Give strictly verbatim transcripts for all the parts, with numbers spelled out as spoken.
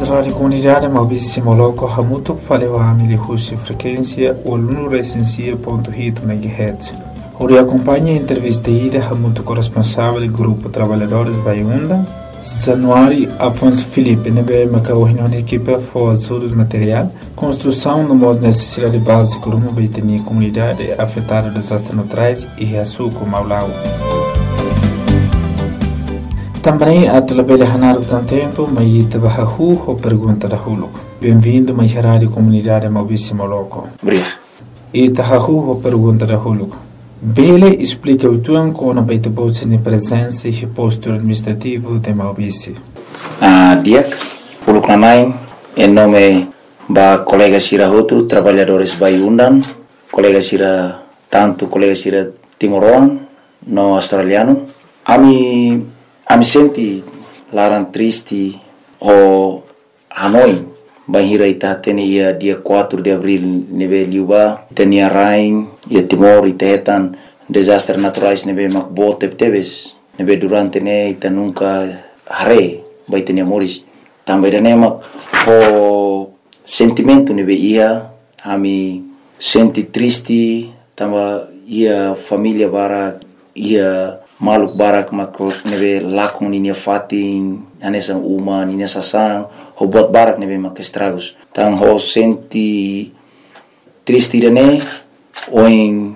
Rádio Comunidade Maurício Moloco Hamuto falou a milihussi frequência oluno recensia ponto oito megahertz. Ori acompanha a entrevista ida Hamuto corresponsável do grupo Trabalhadores Baiunda. Januário Afonso Felipe nebe macau reunião de equipe for ajudos material, construção no modo necessidade básica rumo baitani comunidade afetada desastres naturais e reaçuco Maulau. Também a telebele hanar com tempo, mas ita bahahu ou pergunta da huluco. Bem-vindo mais rádio comunidade Maurício Moloco. Obrigado. Ita hahu ou pergunta da huluco. Bele explica o tuan como baita bolsa de presença e posto administrativo de Maurício. Ah, diak, huluco nanai, em nome ba colega Sira Hotu, trabalhadores Baiundan, colega Sira tanto colega Sira Timoroan, no australiano. Ami Ami senti larang triste o Hanoi bahira ita tene ia dia quatro de abril nebe liuba tenia rain ia Timor itetan desastres naturais nebe makbo tebtebes nebe durante ne ita nunca hare bai tenia moris também dane mak o sentimento nebe ia ami senti triste tamba ia família bara ia maluk barak makro nebe lakon ninia fatin anesan uma ninia sasang ho buat barak nebe mak estragos tang ho senti triste dane oin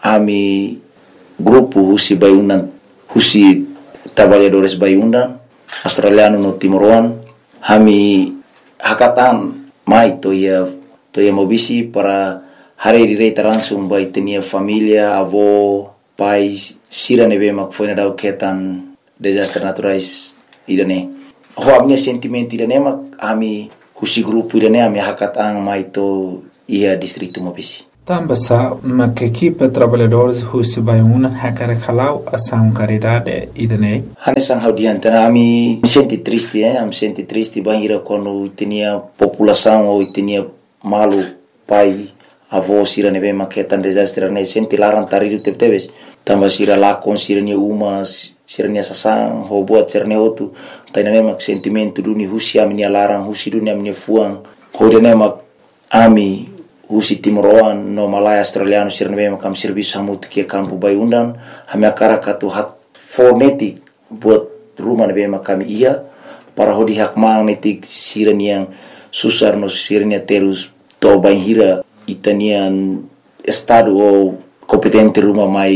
ami grupo husi Baiundan husi trabalhadores Baiundan australiano no Timoroan hami hakatan mai to ia to ia mobisi para hari direita langsung bai tenia família avó pais sira nebe mak foi na dau ketan desastres naturais idane ho amne sentimento idane mak ami husi grupo idane ami hakatang mai to ia distrito Mobisi tambasa mak equipe trabalhadores husi Baiundan hakara khalau asam caridade idane hane sang hau diantana ami senti triste eh am senti triste bahira quando tinha população ou tinha malu pai avó sira nebe mak ketan desastres ne senti larang taridu tebtebes tamba sira lakon sira nia umas sira nia sasang ho buat cerne hotu taina mak sentimento duni husi ami nia larang husi dunia ami nia fuang ho dene mak ami husi Timoroan no Malaya australiano sira nebe mak am serviço hamut ke campo Baiundan hami akara katu hat fonetik buat rumah nebe mak kami ia para hodi hak magnetik sira nia susar no sira nia terus to banhira itanian estado ou competente rumah mai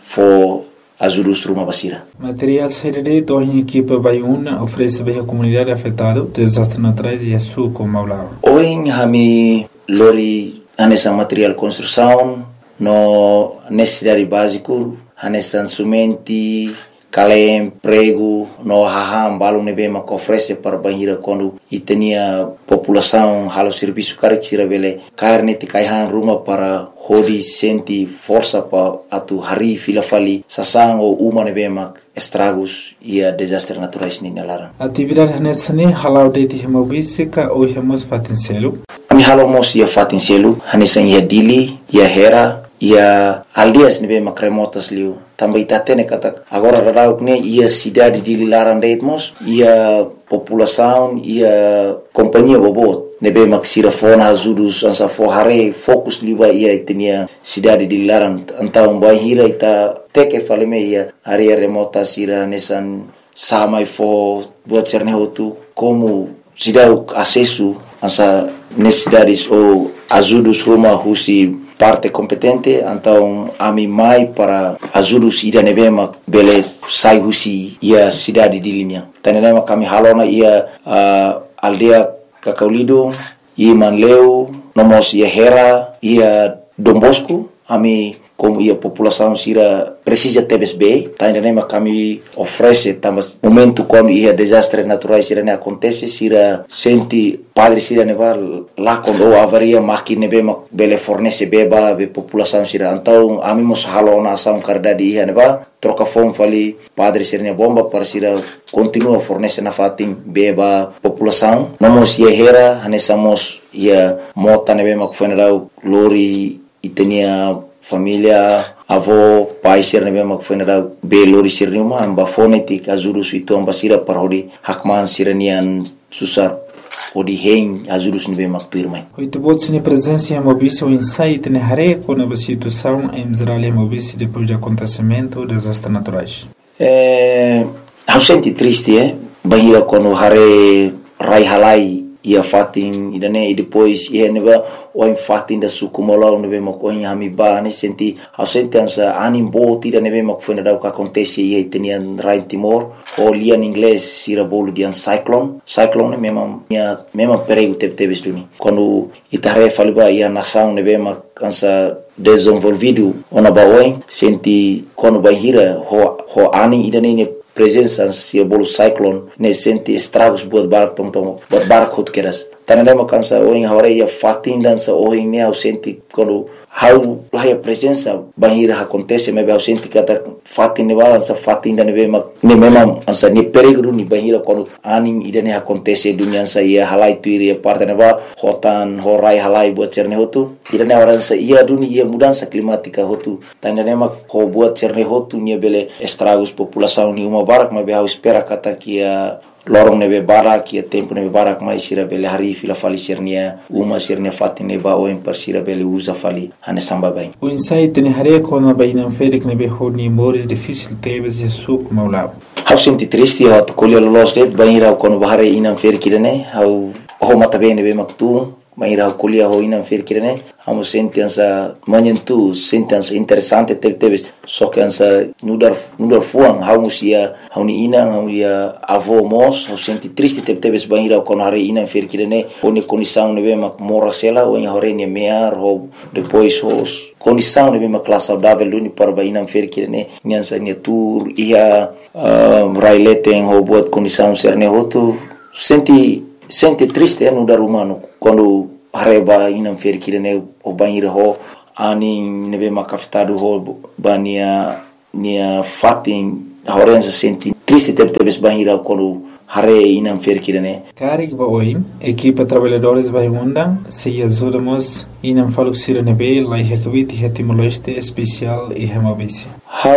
for ajudus rumah basira. Material serede do em equipe Baiuna oferece bem a comunidade afetada desastres naturais e açúcar Maulau. Oin hami lori anessa material construção no necessidade básico anessa sumenti kalem prego no haham balung nebe mak oferece para banhira quando itenia população halo serviço carexira vele carne te kaihan rumah para hodi senti força pa atu hari fila fali sasang o uma nebe mak estragos ia desastres naturais ni nalaran atividade nessa ne halau de ti Maurício ka o hemos fatincelo ami halo mos ia fatincelo hanesa ia dili ia hera ia aldias nebe mak remotas liu também tatene kata agora radau ne ia cidade de Lilaran deitmos ia população ia companhia bobot nebe maksira fona azudus ansa forhare fokus liba ia itenia cidade de Lilaran antau bahira ita teke faleme ia area remota sira nesan samai fo buat cerne hotu como cidade acesso ansa necessidades ou azudus rumah husi parte competente então ami mai para ajudus ida nebema beles sai husi ia cidade de linha tanema kami halona ia uh, aldea Kakaulido ia Manleu nomos ia Hera ia Dombosco ami como ia população sira precisa tebes be tanema kami oferece tamas momento quando ia desastres naturais sira ne acontece sira senti padre sira neva lá quando avaria máquina bema bele fornece beba be população sira então amimos halona ação cardade ia neva troca fome fali padre sira ne bomba para sira continua fornece na fatim beba população nomos ia Hera hanesamos ia mota nebema kufenrau lori itenia família avó pai ser nebe mak fenera be lori sirniuma amba fonetik azuru suito amba sira parodi hakman siranian susar ou de rei ajudos nebe makpirmai. Oito bots ni presença em Mobice o insight ne hare com a situação em Israel e Mobice depois do acontecimento dos desastres naturais. É, eu senti triste, é, bahira quando hare rai halai ia fatin idane e depois ia neba o em fatin da sukumola nebe makoin hamiba ne senti eu senti ansa anim bot ida nebe makfoi da o que acontece ia tenian rai Timor o lia em inglês sira bolo de an cyclone cyclone mesmo minha mesmo perigo teve teve duni quando itare faliba ia nação nebe makansa desenvolvido ona baoin senti quando bahira ho ho ani idane ne presença se bolo cyclone ne senti estragos buat barak tom tom buat barak hot keras tanale makansa o em hore ia fatin dança o em ne senti quando how lá a presença bahira acontece me eu senti kata fatin ne balança fatin da ne ma ne mesmo ansa ne perigo ni bahira quando anim idane acontece dunia sa ia halai tuiri parte ne ba hotan horai halai buat cerne hotu idane orang sa ia dunia ia mudança climática hotu tanale ma ko buat cerne hotu ni bele estragos população ni uma barak ma be eu espera kata kia lorong nebe barak ia tempo nebe barak mai sira bele hari fila fali sirnia uma sirnia fatine ba o per sira bele usa fali ane samba bem o insight ne hare com a baina ferik nebe honi mores difícil tebes e suco maulab eu senti triste eu colher los det baira quando bahare inam ferik ne eu o mata bem nebe maktu Maira kuliah ho inam fer kirene amo sentença manhentu sentença interessante teve teve só que ansa nudar nudar fuang hausia hauni ina hauia avô mos ho senti triste teve teve banira con hare inam fer kirene oni condição nebe mak morasela o hore ne mear ho depois os condição nebe mak classe saudável luni para bainam fer kirene nyansa ne tour ia raileten ho buat condição serne hotu senti sente triste no dar humano quando areba inam fer kirene o banheiro ho ani nebe makafitado ho bania nia fatin horenza senti triste tebe tebe banheiro quando hare inam fer kirene carig ba oi equipa trabalhadores vai undang se ajudamos inam faluk sirene lai hekvit hetimoloste especial e hemabisi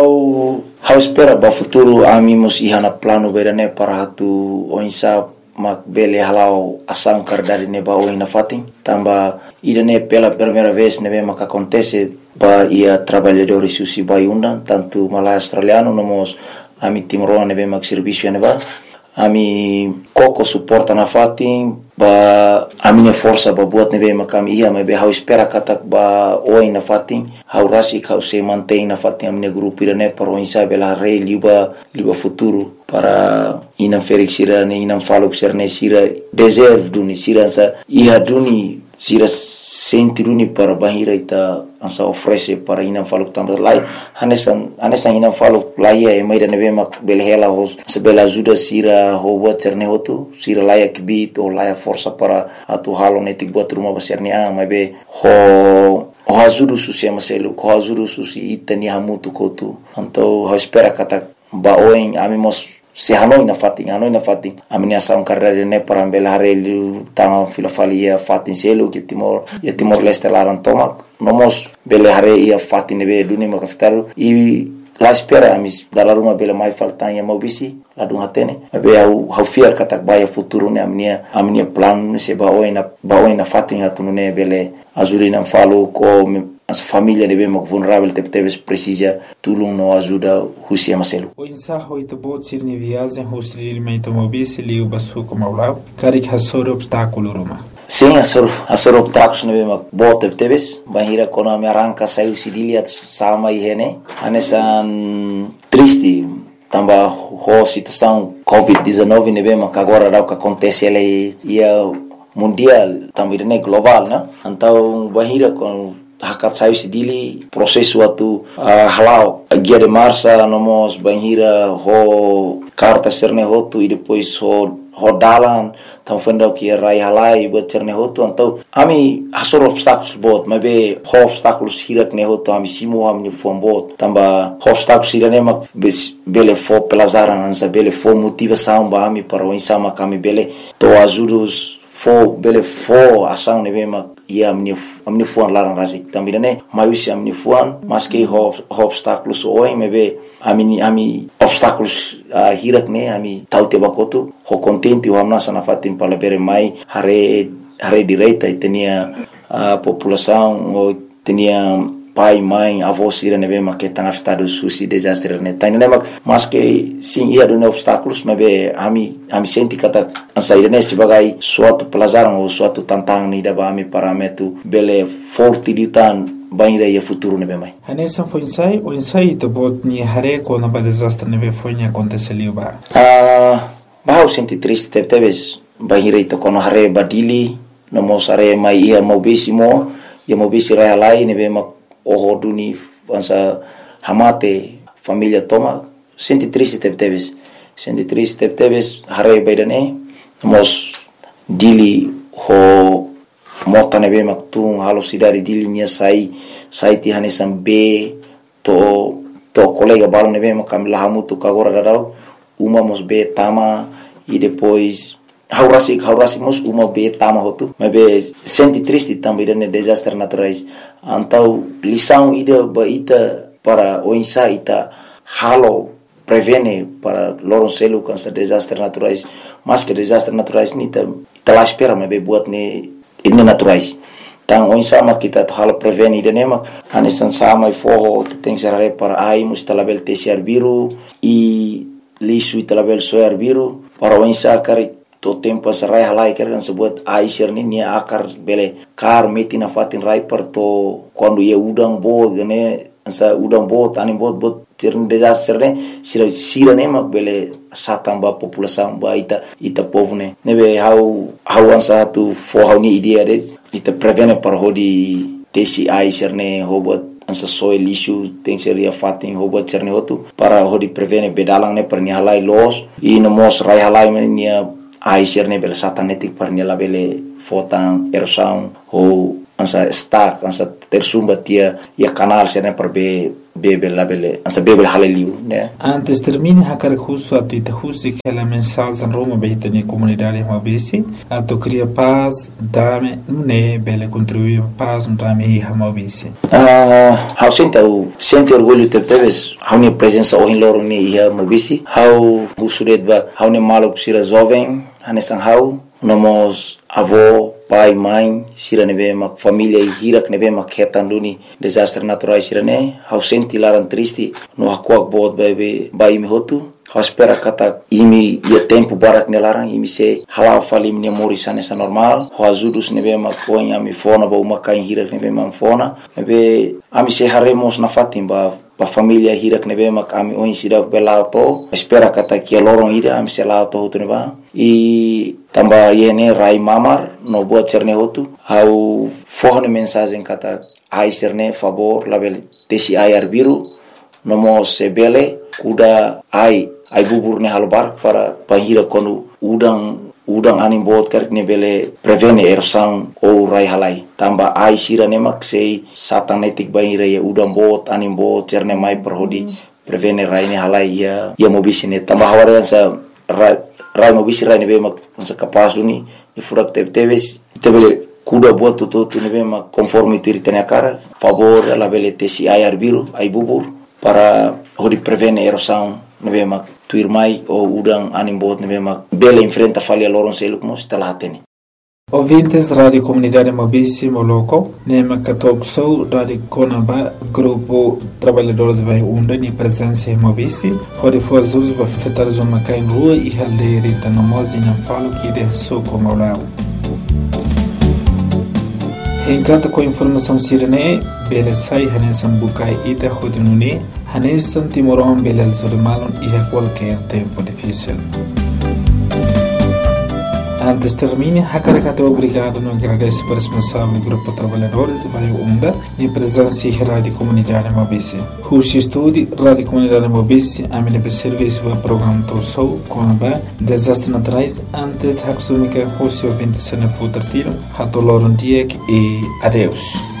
how how espera ba futuro amimos ihana plano berane para hatu oinsa mak bele halau asang kardari ne ba o ina fatin tamba idane pela primeira vez ne mak acontece ba ia trabalhadores susi vai undan tanto malai australiano nomos ami timoro ne mak serviço ne ba ami koko suporta na fatin ba ami ne força ba buat ne mak ami ia me be hau espera katak ba o ina fatin hau rasi kau se mantém na fatin ami ne grupo idane para o insa bela rei liba liba futuro para inam ferik sira ne inam faluk sirne sira deserve duni sira sa ia duni sira senti duni para bahira ita ansa oferece para inam faluk tambah lai hanesan hanesan inam faluk lai e mai da nebe mak belhela hos sebela ajuda sira ho buat sirne hotu sira lai kibit o lai força para atu halo netik buat rumah basirne a mai be ho o ajuda susi maselu ko ajuda susi itani hamutu kotu anto ho espera kata ba oin amimos se hanoi na fatin hanoi na fatin amnia saun carreira ne para bela harelu tanga filofalia fatin selo que timor e timor leste laran tomak nomos bela hare ia fatin be duni makaftaru e la espera amis dalar uma bela mai faltan ya mobisi la dun hatene be au hau fiar katak baya futuro ne amnia amnia plan se ba oina ba oina fatin atune bele azurina falo ko as família deve mak vulnerável teve teve precisa tulung no ajuda husia maselu o insaho ito bot sirni viagem hostrilmente mobisi liu basu como lá carik hasor obstáculo roma sim asor asor obstáculos neve mak bot teve teve bahira kono me arranca saiu sidilia sama ihene anesan triste tamba ho situação covid dezenove neve mak agora dá o que acontece ele ia mundial também né global né então bahira com hakat sayu sidili prosesu atu uh, halau guia de marcha nomos banhira ho carta serne hotu e depois ho rodalan tam fenda que rai halai buat serne hotu então ami asor obstáculos bot mas be ho obstáculos hirak ne hotu ami simo ami fom bot tamba obstáculos irane mak bele fo pelazaran ansa bele fo motivação ba ami para o insama kami bele to ajudos fo bele fo ação ne be mak ia amin'ny amin'ny foan laran rasik tambina ne maiusi amin'ny foan maske obstáculos oi mebe ami ami obstáculos uh, hirak ne ami taute bakotu ho contente o amna sana fatim palabere mai hare hare direita tenia a população o tenia pai mãe avô sira nebe maketang afetado susi desastre ne tani ne mas que sim ia do obstáculos mebe ami ami senti kata ansaire ne sebagai suatu pelajaran ou suatu tantang ni daba ami parametu bele forte ditan banhira ia futuro nebe mai anessa foi ensai o ensai to bot ni hare ko na ba desastre nebe foi ni aconteceu ba ah ba o senti triste teves banhira to kono hare badili no mosare mai ia mobisimo ia mobisi realai nebe mak o duni ansa hamate família toma senti triste teves senti triste teves hare baidane mos dili ho mota nebe mak tung halo sidari dili nia sai sai ti hanesam be to to colega balo nebe mak kamila hamutu kagora dadau uma mos be tama e depois haurasi haurasi mos uma be tama hotu mebe senti triste também de desastre naturais antau lição ida baita para o insa ita halo prevene para loron selu cansa desastre naturais mas que desastre naturais ni ta ta la espera mebe buat ne ini naturais tang o insa ma kita halo prevene ida nema anesan sama i forro tem serare para ai mustalabel tesiar biru e lisu italabel soar biru para o insa kari to tempo sarai halai kan sebut aisir ni nia akar bele kar meti na fatin rai per to quando ia udang bo gane ansa udang bo tani bot bot tirn desastre ne sira sira ne mak bele satamba população ba ita ita povo ne nebe how how ansa tu fo how ni idea de ita prevene par hodi tesi aisir ne hobot ansa soil issue tem seria fatin hobot cerne hotu para hodi prevene bedalang ne per ni halai los i no mos rai halai nia aisir ne bele satanetik par ni la bele fotan erosão ou ansa stack ansa tersumba tia ia canal serne per be bebe la bele ansa bebe haleliu né antes termine hakar justo a tu justi que la mensagem en Roma beita ni comunidade mabisi a to cria paz dame ne bele contribuir paz no dame hi mabisi ah how sente o sente orgulho te teves how ni presença o in loro ni hi mabisi how busudet ba how ni malo sira jovem hanesan how nomos avô pai mãe sira nebe mak família e hirak nebe mak hetanduni desastre naturais sira ne how senti laran triste no hakuak bot bebe bai mi hotu how espera kata imi ia tempo barak ne larang imi se halau fali mi moris nessa normal how azudus nebe mak põe ami fona ba uma kai hirak nebe mak fona nebe ami se haremos na fatim ba pa família hirak nebe mak ami oin sira belauto espera kata kia lorong ida ami se lauto hotu neba e tamba yene rai mamar no buat cerne hotu how forne mensagem kata ai cerne favor label tesi ai arbiru nomo sebele kuda ai ai bubur ne halbar para pahira konu udang udang anim bot karik ne bele prevene erosão ou rai halai tamba ai sira ne mak sei satanetik bahira ya udang bot anim bot cerne mai perhodi prevene rai ne halai ya ya mobisine tamba hawarian sa rai rai mobisi rai ne be mak sa kapas duni e furak te teves tebele kuda buat tu tu ne be mak conforme tu ritene cara favor la bele tesi ai arbiru ai bubur para hodi prevene erosão ne be mak tuir mai o udang anim bot ne be mak bele enfrenta falha loron seluk mos talatene ouvintes Rádio Comunidade Mabisi Moloko, Nema Católico Sou, Rádio Conaba, Grupo Trabalhadores Vai Unda, ni presença em Mabisi, onde foi as usos para afetar os homens em rua e aldeia Rita Nomos e não falo que de sou como lá. Encanta com informação sirene, bele sai hanesan bukai ita hodinuni, hanesan timoron bele zurimalon e a qualquer tempo difícil. Antes termine, Hakarakato obrigado no agradece por responsável do Grupo Trabalhadores Vai Unda e presença em Rádio Comunidade Mabisi. Rushi Estúdio, Rádio Comunidade Mabisi, a minha serviço para o programa Torsou, com a desastre naturais, antes Haksumika Rushi ouvinte se não for tiro, Hatoloron Diek e adeus.